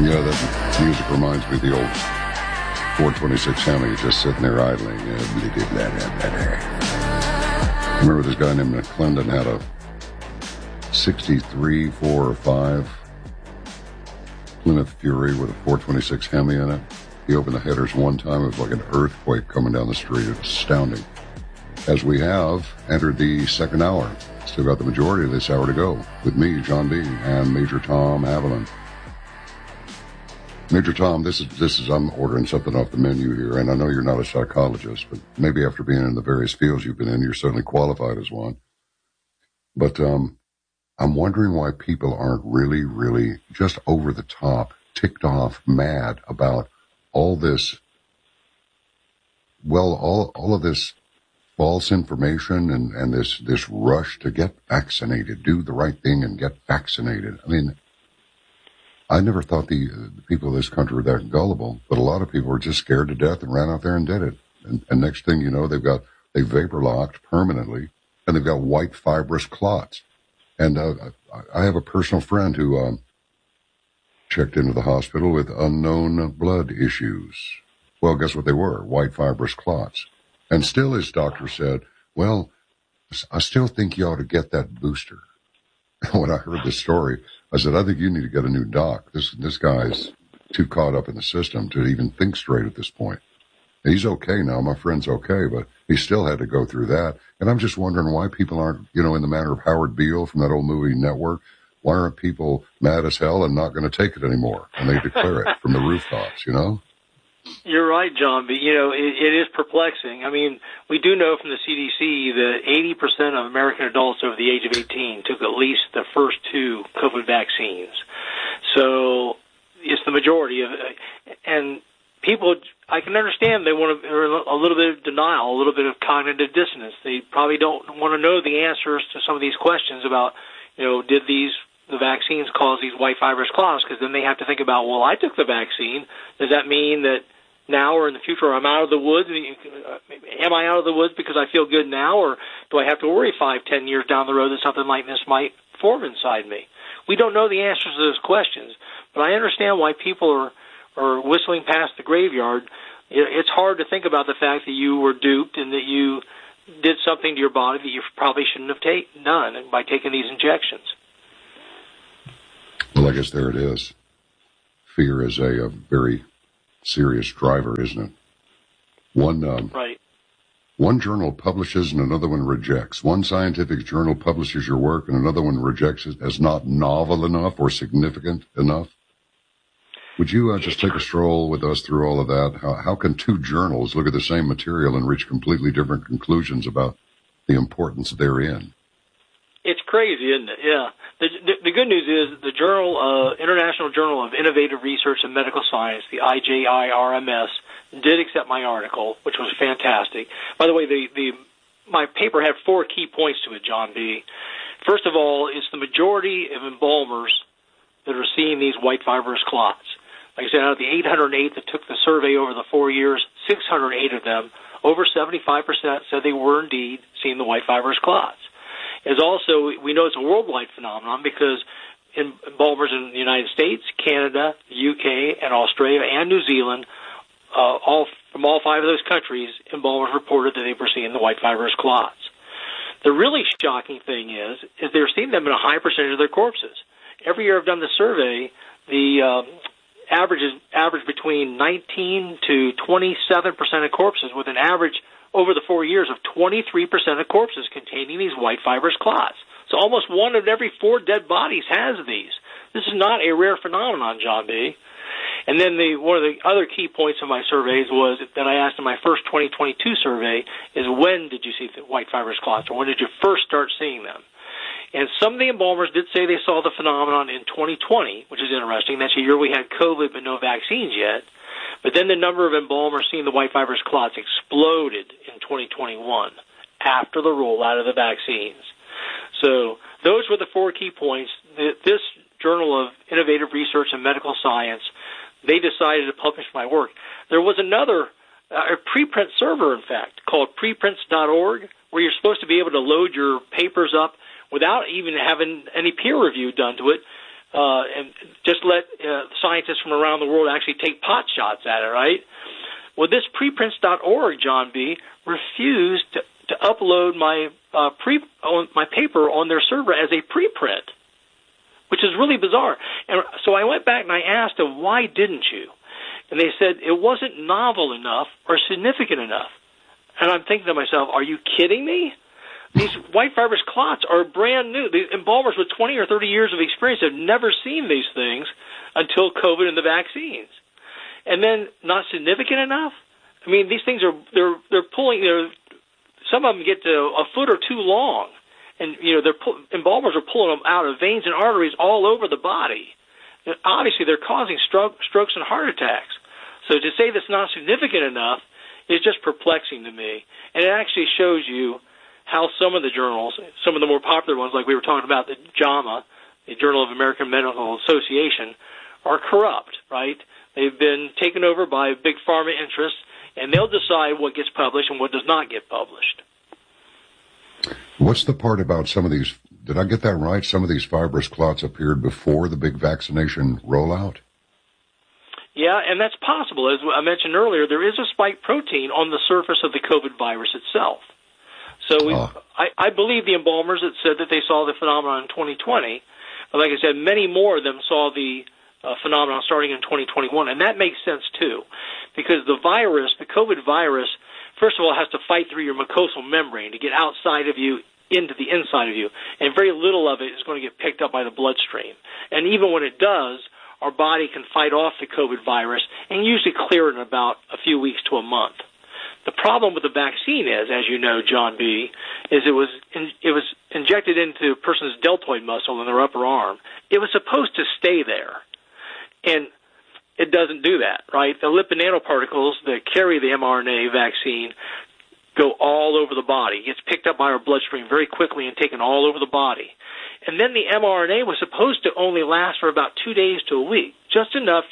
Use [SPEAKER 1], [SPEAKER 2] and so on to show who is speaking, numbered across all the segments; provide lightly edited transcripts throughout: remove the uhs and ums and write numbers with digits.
[SPEAKER 1] Yeah, that music reminds me of the old 426 Hemi just sitting there idling. I remember this guy named McClendon had a 63, 4 or 5 Plymouth Fury with a 426 Hemi in it. He opened the headers one time. It was like an earthquake coming down the street. It was astounding. As we have entered the second hour, still got the majority of this hour to go with me, John B., and Major Tom Haviland. Major Tom, this is, I'm ordering something off the menu here, and I know you're not a psychologist, but maybe after being in the various fields you've been in, you're certainly qualified as one. But I'm wondering why people aren't really, really just over the top, ticked off, mad about all this, well, all of this false information and this rush to get vaccinated, do the right thing and get vaccinated. I mean, I never thought the people of this country were that gullible, but a lot of people were just scared to death and ran out there and did it. And next thing you know, they vapor locked permanently, and they've got white fibrous clots. And I have a personal friend who checked into the hospital with unknown blood issues. Well, guess what they were? White fibrous clots. And still his doctor said, well, I still think you ought to get that booster. When I heard this story, I said, I think you need to get a new doc. This guy's too caught up in the system to even think straight at this point. He's okay now. My friend's okay, but he still had to go through that. And I'm just wondering why people aren't, in the manner of Howard Beale from that old movie Network, why aren't people mad as hell and not going to take it anymore? And they declare it from the rooftops,
[SPEAKER 2] You're right, John, but, it is perplexing. I mean, we do know from the CDC that 80% of American adults over the age of 18 took at least the first 2 COVID vaccines. So it's the majority and people, I can understand they're a little bit of denial, a little bit of cognitive dissonance. They probably don't want to know the answers to some of these questions about, did the vaccines cause these white fibrous clots, because then they have to think about, well, I took the vaccine. Does that mean that now or in the future I'm out of the woods? Am I out of the woods because I feel good now, or do I have to worry 5-10 years down the road that something like this might form inside me? We don't know the answers to those questions, but I understand why people are whistling past the graveyard. It's hard to think about the fact that you were duped and that you did something to your body that you probably shouldn't have done by taking these injections.
[SPEAKER 1] Well, I guess there it is. Fear is a very serious driver, isn't it?
[SPEAKER 2] Right.
[SPEAKER 1] One journal publishes and another one rejects. One scientific journal publishes your work and another one rejects it as not novel enough or significant enough. Would you just take a stroll with us through all of that? How can 2 journals look at the same material and reach completely different conclusions about the importance therein?
[SPEAKER 2] It's crazy, isn't it? Yeah. The good news is the International Journal of Innovative Research and Medical Science, the IJIRMS, did accept my article, which was fantastic. By the way, my paper had 4 key points to it, John B. First of all, it's the majority of embalmers that are seeing these white fibrous clots. Like I said, out of the 808 that took the survey over the 4 years, 608 of them, over 75%, said they were indeed seeing the white fibrous clots. Is also, we know it's a worldwide phenomenon because embalmers in the United States, Canada, the UK, and Australia, and New Zealand, from all 5 of those countries, embalmers reported that they were seeing the white fibrous clots. The really shocking thing is they're seeing them in a high percentage of their corpses. Every year I've done the survey, the average between 19 to 27% of corpses, with an average over the 4 years of 23% of corpses containing these white fibrous clots. So almost 1 of every 4 dead bodies has these. This is not a rare phenomenon, John B. And then one of the other key points of my surveys was that I asked in my first 2022 survey is, when did you see the white fibrous clots, or when did you first start seeing them? And some of the embalmers did say they saw the phenomenon in 2020, which is interesting. That's a year we had COVID but no vaccines yet. But then the number of embalmers seeing the white fibrous clots exploded in 2021 after the rollout of the vaccines. So those were the 4 key points. This Journal of Innovative Research and Medical Science, they decided to publish my work. There was another, a preprint server, in fact, called preprints.org, where you're supposed to be able to load your papers up without even having any peer review done to it. and just let scientists from around the world actually take pot shots at it, right? Well, this preprints.org, John B., refused to upload my paper on their server as a preprint, which is really bizarre. And so I went back and I asked them, why didn't you? And they said it wasn't novel enough or significant enough. And I'm thinking to myself, are you kidding me? These white fibrous clots are brand new. The embalmers with 20 or 30 years of experience have never seen these things until COVID and the vaccines. And then not significant enough? I mean, these things they're pulling, some of them get to a foot or two long. And, embalmers are pulling them out of veins and arteries all over the body. And obviously, they're causing strokes and heart attacks. So to say that's not significant enough is just perplexing to me. And it actually shows you how some of the journals, some of the more popular ones, like we were talking about, the JAMA, the Journal of American Medical Association, are corrupt, right? They've been taken over by big pharma interests, and they'll decide what gets published and what does not get published.
[SPEAKER 1] What's the part about some of these, did I get that right? Some of these fibrous clots appeared before the big vaccination rollout?
[SPEAKER 2] Yeah, and that's possible. As I mentioned earlier, there is a spike protein on the surface of the COVID virus itself. So I believe the embalmers that said that they saw the phenomenon in 2020. But like I said, many more of them saw the phenomenon starting in 2021, and that makes sense too, because the virus, the COVID virus, first of all, has to fight through your mucosal membrane to get outside of you into the inside of you, and very little of it is going to get picked up by the bloodstream. And even when it does, our body can fight off the COVID virus and usually clear it in about a few weeks to a month. The problem with the vaccine is, as you know, John B., is it was injected into a person's deltoid muscle in their upper arm. It was supposed to stay there, and it doesn't do that, right? The lipid nanoparticles that carry the mRNA vaccine go all over the body. It gets picked up by our bloodstream very quickly and taken all over the body. And then the mRNA was supposed to only last for about 2 days to a week, just enough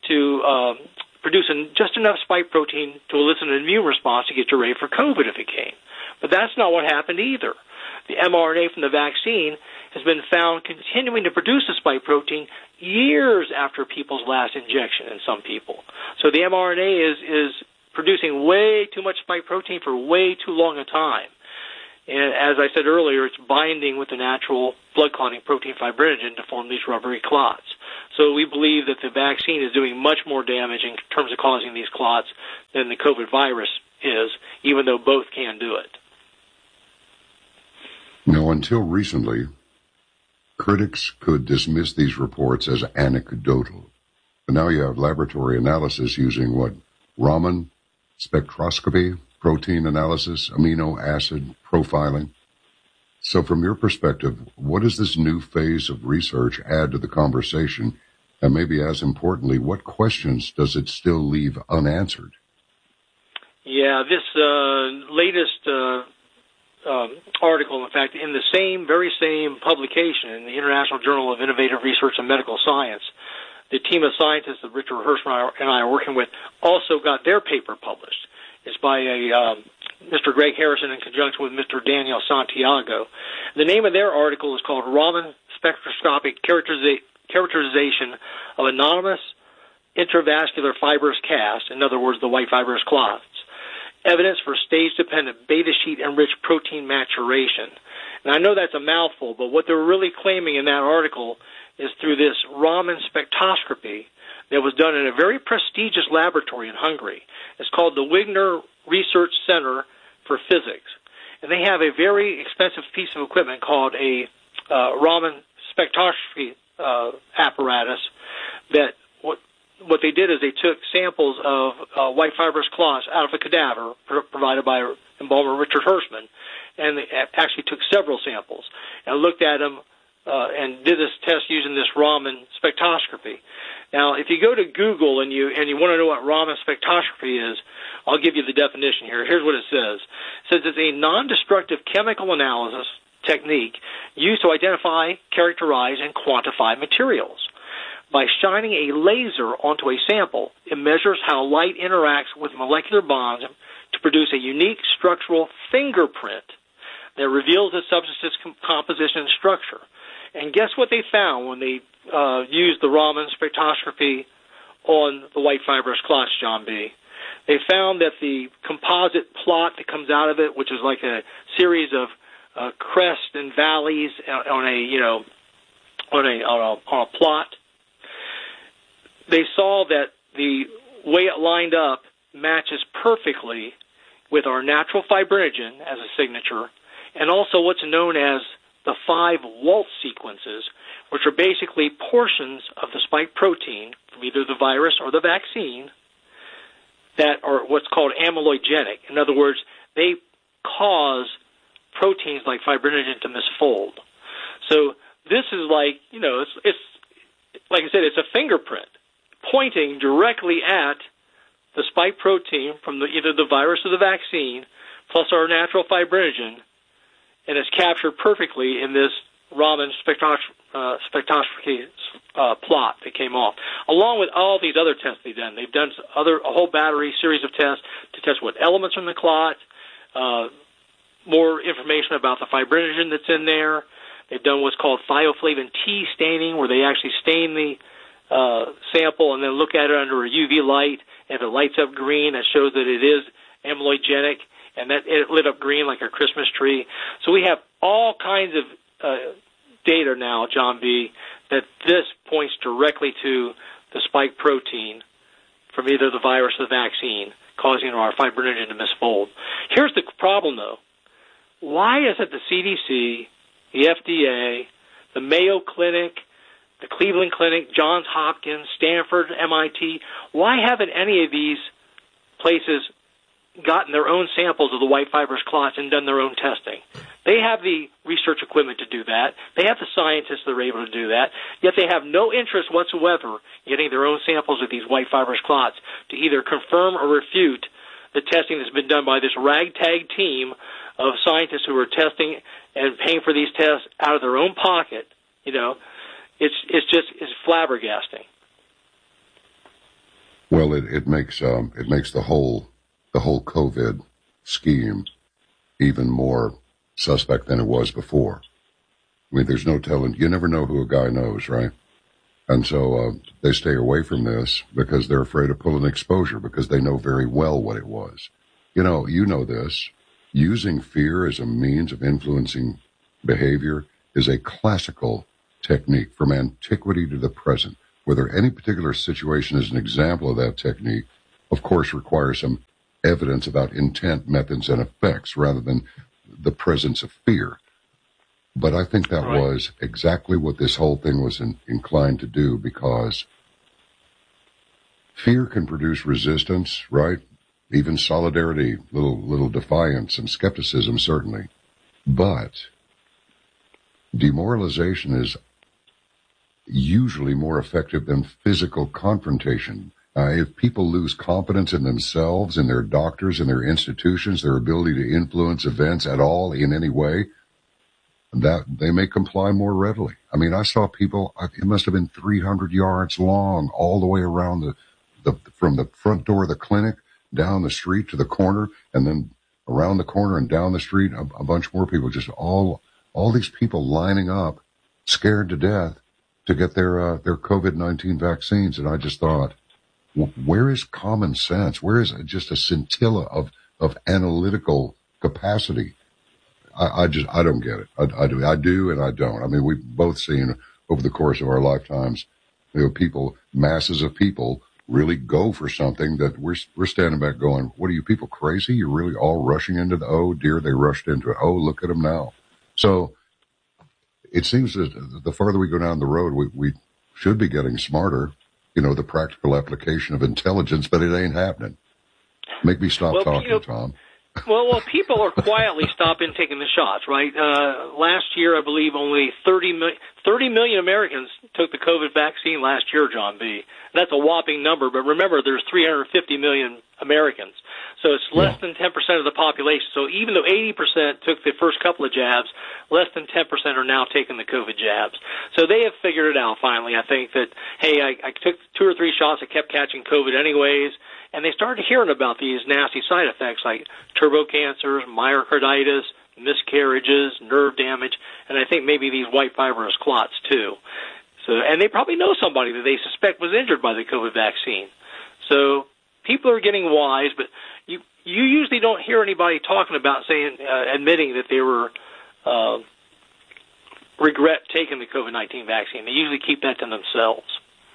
[SPEAKER 2] to produce just enough spike protein to elicit an immune response to get you ready for COVID if it came. But that's not what happened either. The mRNA from the vaccine has been found continuing to produce the spike protein years after people's last injection in some people. So the mRNA is producing way too much spike protein for way too long a time. And as I said earlier, it's binding with the natural blood clotting protein fibrinogen to form these rubbery clots. So we believe that the vaccine is doing much more damage in terms of causing these clots than the COVID virus is, even though both can do it.
[SPEAKER 1] Now, until recently, critics could dismiss these reports as anecdotal. But now you have laboratory analysis using what? Raman spectroscopy, protein analysis, amino acid profiling. So from your perspective, what does this new phase of research add to the conversation? And maybe as importantly, what questions does it still leave unanswered? Yeah,
[SPEAKER 2] this latest article, in fact, in the very same publication, in the International Journal of Innovative Research and Medical Science, the team of scientists that Richard Hirschman and I are working with also got their paper published. It's by Mr. Greg Harrison in conjunction with Mr. Daniel Santiago. The name of their article is called Raman Spectroscopic Characterization of Anomalous Intravascular Fibrous Cast, in other words, the white fibrous clots, evidence for stage-dependent beta sheet-enriched protein maturation. And I know that's a mouthful, but what they're really claiming in that article is through this Raman spectroscopy that was done in a very prestigious laboratory in Hungary. It's called the Wigner Research Center for Physics. And they have a very expensive piece of equipment called a Raman spectroscopy apparatus that what they did is they took samples of white fibrous clots out of a cadaver provided by embalmer Richard Hirschman, and they actually took several samples and looked at them and did this test using this Raman spectroscopy. Now, if you go to Google and you want to know what Raman spectroscopy is, I'll give you the definition here. Here's what it says. It says it's a non-destructive chemical analysis technique used to identify, characterize, and quantify materials. By shining a laser onto a sample, it measures how light interacts with molecular bonds to produce a unique structural fingerprint that reveals the substance's composition and structure. And guess what they found when they used the Raman spectroscopy on the white fibrous clots, John B.? They found that the composite plot that comes out of it, which is like a series of crests and valleys on a plot, they saw that the way it lined up matches perfectly with our natural fibrinogen as a signature, and also what's known as the 5 Waltz sequences, which are basically portions of the spike protein from either the virus or the vaccine that are what's called amyloidogenic. In other words, they cause proteins like fibrinogen to misfold. So this is like, it's like I said, it's a fingerprint pointing directly at the spike protein from either the virus or the vaccine, plus our natural fibrinogen, and it's captured perfectly in this Raman spectroscopy plot that came off, along with all these other tests they've done. They've done a whole series of tests to test what elements are in the clot, more information about the fibrinogen that's in there. They've done what's called thioflavin T staining, where they actually stain the sample and then look at it under a UV light. And if it lights up green, that shows that it is amyloidogenic, and that it lit up green like a Christmas tree. So we have all kinds of data now, John B., that this points directly to the spike protein from either the virus or the vaccine, causing our fibrinogen to misfold. Here's the problem, though. Why is it the CDC, the FDA, the Mayo Clinic, the Cleveland Clinic, Johns Hopkins, Stanford, MIT, why haven't any of these places gotten their own samples of the white fibrous clots and done their own testing? They have the research equipment to do that. They have the scientists that are able to do that, yet they have no interest whatsoever in getting their own samples of these white fibrous clots to either confirm or refute the testing that's been done by this ragtag team of scientists who are testing and paying for these tests out of their own pocket. It's flabbergasting.
[SPEAKER 1] Well, it makes the whole COVID scheme even more suspect than it was before. I mean, there's no telling. You never know who a guy knows, right? And so they stay away from this because they're afraid of pulling exposure because they know very well what it was. You know this. Using fear as a means of influencing behavior is a classical technique from antiquity to the present. Whether any particular situation is an example of that technique, of course, requires some evidence about intent, methods, and effects rather than the presence of fear. But I think that was exactly what this whole thing was inclined to do, because fear can produce resistance, right? Even solidarity, little defiance and skepticism, certainly. But demoralization is usually more effective than physical confrontation. If people lose confidence in themselves, in their doctors, in their institutions, their ability to influence events at all in any way, that they may comply more readily. I mean, I saw people, it must have been 300 yards long, all the way around from the front door of the clinic, down the street to the corner, and then around the corner and down the street, a bunch more people, just all these people lining up, scared to death to get their COVID-19 vaccines. And I just thought, where is common sense? Where is just a scintilla of analytical capacity? I don't get it. I do and I don't. I mean, we've both seen over the course of our lifetimes, masses of people really go for something that we're standing back going, what are you people crazy? You're really all rushing into oh dear, they rushed into it. Oh, look at them now. So it seems that the farther we go down the road, we should be getting smarter, the practical application of intelligence, but it ain't happening. Make me stop talking, Tom.
[SPEAKER 2] Well, people are quietly stopping taking the shots, right? Last year, I believe only 30 million Americans took the COVID vaccine last year, John B. That's a whopping number, but remember, there's 350 million Americans. So it's less than 10% of the population. So even though 80% took the first couple of jabs, less than 10% are now taking the COVID jabs. So they have figured it out finally. I think that, hey, I took 2 or 3 shots. I kept catching COVID anyways. And they started hearing about these nasty side effects like turbo cancers, myocarditis, miscarriages, nerve damage, and I think maybe these white fibrous clots too. So, and they probably know somebody that they suspect was injured by the COVID vaccine. So people are getting wise, but you usually don't hear anybody talking about admitting that they were regret taking the COVID-19 vaccine. They usually keep that to themselves.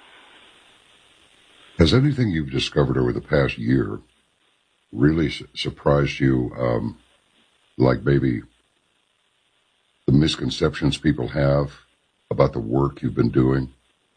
[SPEAKER 1] Has anything you've discovered over the past year really surprised you, like maybe the misconceptions people have about the work you've been doing?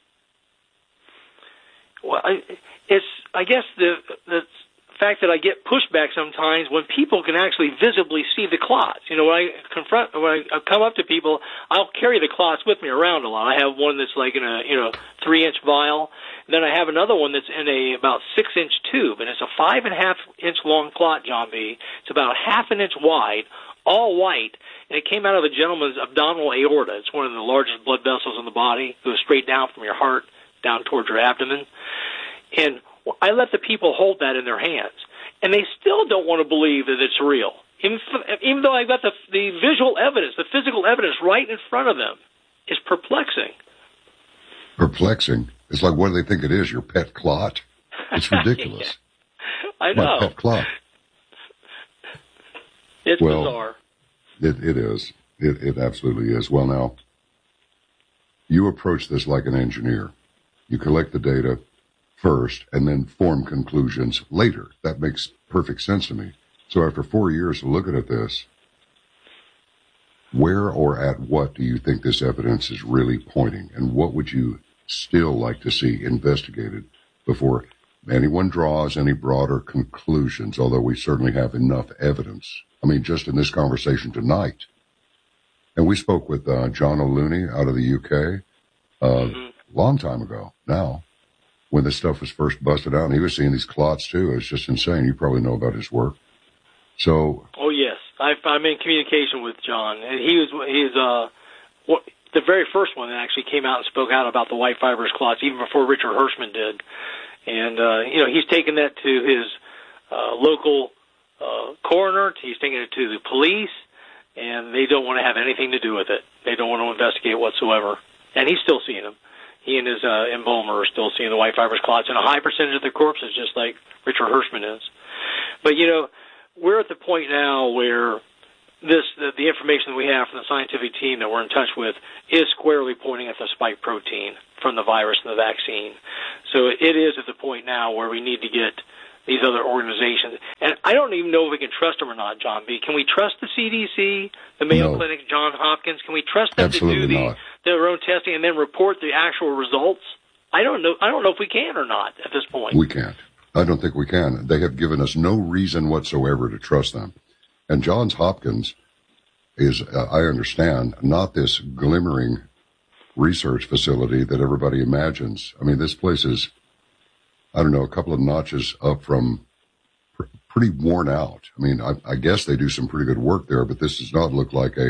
[SPEAKER 2] Well, I guess the fact that I get pushback sometimes when people can actually visibly see the clots. When I come up to people, I'll carry the clots with me around a lot. I have one that's like in a 3-inch vial, and then I have another one that's in a about 6-inch tube, and it's a 5.5-inch long clot, John B. It's about half an inch wide, all white, and it came out of a gentleman's abdominal aorta. It's one of the largest blood vessels in the body. It goes straight down from your heart down towards your abdomen. And I let the people hold that in their hands, and they still don't want to believe that it's real. Even though I've got the visual evidence, the physical evidence right in front of them, is perplexing.
[SPEAKER 1] Perplexing? It's like, what do they think it is, your pet clot? It's ridiculous.
[SPEAKER 2] Yeah. I know.
[SPEAKER 1] My pet clot.
[SPEAKER 2] It's bizarre.
[SPEAKER 1] It is. It absolutely is. Well, now, you approach this like an engineer. You collect the data first and then form conclusions later. That makes perfect sense to me. So after 4 years of looking at this, where or at what do you think this evidence is really pointing? And what would you still like to see investigated before anyone draws any broader conclusions, although we certainly have enough evidence? I mean, just in this conversation tonight. And we spoke with John O'Looney out of the UK long time ago now, when this stuff was first busted out, and he was seeing these clots too. It's just insane. You probably know about his work. So.
[SPEAKER 2] Oh yes, I'm in communication with John, and he's the very first one that actually came out and spoke out about the white fibrous clots, even before Richard Hirschman did. And he's taken that to his local coroner. He's taken it to the police, and they don't want to have anything to do with it. They don't want to investigate whatsoever. And he's still seeing them. He and his embalmer are still seeing the white fibrous clots, and a high percentage of the corpses, just like Richard Hirschman is. But, we're at the point now where the information that we have from the scientific team that we're in touch with is squarely pointing at the spike protein from the virus and the vaccine. So it is at the point now where we need to get these other organizations. And I don't even know if we can trust them or not, John B. Can we trust the CDC, the Mayo Clinic, Johns Hopkins? Can we trust them
[SPEAKER 1] Absolutely
[SPEAKER 2] to do their own testing and then report the actual results? I don't know if we can or not at this point.
[SPEAKER 1] We can't. I don't think we can. They have given us no reason whatsoever to trust them. And Johns Hopkins is, I understand, not this glimmering research facility that everybody imagines. I mean, this place is, I don't know, a couple of notches up from pretty worn out. I mean, I guess they do some pretty good work there, but this does not look like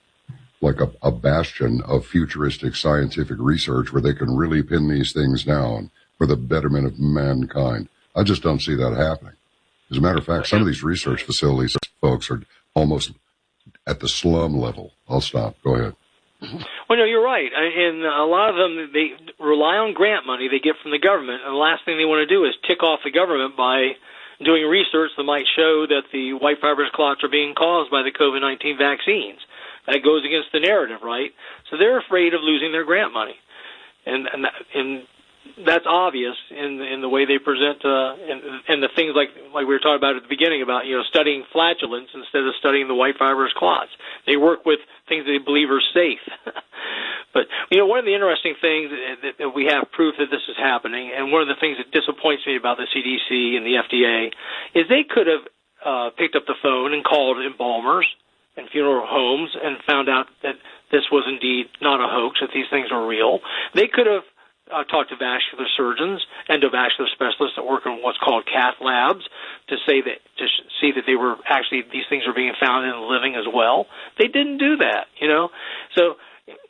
[SPEAKER 1] a bastion of futuristic scientific research where they can really pin these things down for the betterment of mankind. I just don't see that happening. As a matter of fact, some of these research facilities, folks, are almost at the slum level. I'll stop. Go ahead.
[SPEAKER 2] Well, no, you're right. And a lot of them, they rely on grant money they get from the government, and the last thing they want to do is tick off the government by doing research that might show that the white fibrous clots are being caused by the COVID-19 vaccines. That goes against the narrative, right? So they're afraid of losing their grant money. And that's obvious in the way they present and the things like we were talking about at the beginning about studying flatulence instead of studying the white fibrous clots. They work with things they believe are safe. But one of the interesting things that we have proof that this is happening, and one of the things that disappoints me about the CDC and the FDA is they could have picked up the phone and called embalmers and funeral homes and found out that this was indeed not a hoax, that these things are real. They could have talked to vascular surgeons, endovascular specialists that work in what's called cath labs to see that they were actually, these things are being found in the living as well. They didn't do that, So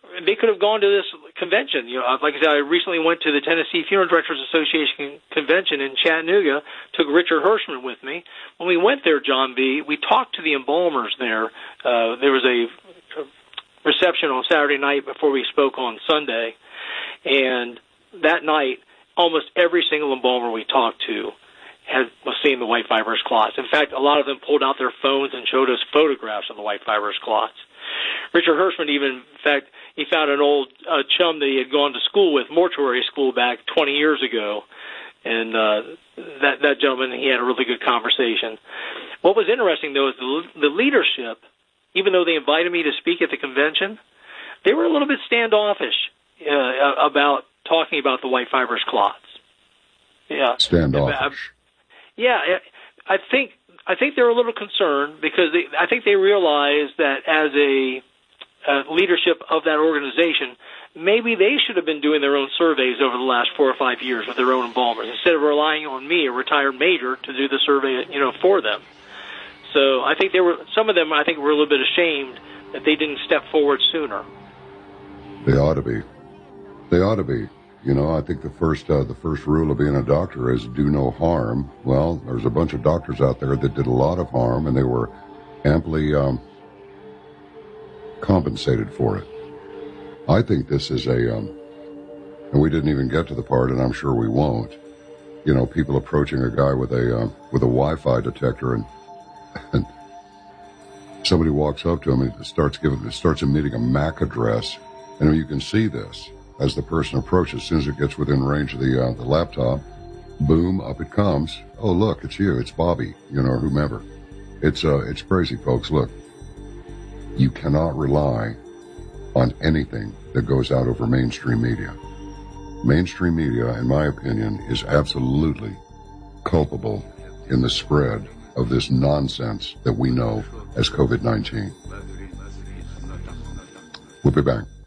[SPEAKER 2] they could have gone to this convention. Like I said, I recently went to the Tennessee Funeral Directors Association convention in Chattanooga, took Richard Hirschman with me. When we went there, John B., we talked to the embalmers there. There was a reception on Saturday night before we spoke on Sunday, and that night, almost every single embalmer we talked to was seeing the white fibrous clots. In fact, a lot of them pulled out their phones and showed us photographs of the white fibrous clots. Richard Hirschman even, in fact, he found an old chum that he had gone to school with, mortuary school, back 20 years ago. And that gentleman, he had a really good conversation. What was interesting, though, is the leadership, even though they invited me to speak at the convention, they were a little bit standoffish about talking about the white fibrous clots. Yeah.
[SPEAKER 1] Standoffish.
[SPEAKER 2] Yeah, I think they're a little concerned because I think they realize that as a leadership of that organization, maybe they should have been doing their own surveys over the last 4 or 5 years with their own embalmers instead of relying on me, a retired major, to do the survey, for them. So I think some of them were a little bit ashamed that they didn't step forward sooner.
[SPEAKER 1] They ought to be. I think the first rule of being a doctor is do no harm. Well, there's a bunch of doctors out there that did a lot of harm, and they were amply compensated for it. I think this is and we didn't even get to the part, and I'm sure we won't. People approaching a guy with a Wi-Fi detector, and somebody walks up to him and starts emitting a MAC address, and you can see this. As the person approaches, as soon as it gets within range of the laptop, boom, up it comes. Oh, look, it's you. It's Bobby, or whomever. It's crazy, folks. Look, you cannot rely on anything that goes out over mainstream media. Mainstream media, in my opinion, is absolutely culpable in the spread of this nonsense that we know as COVID-19. We'll be back.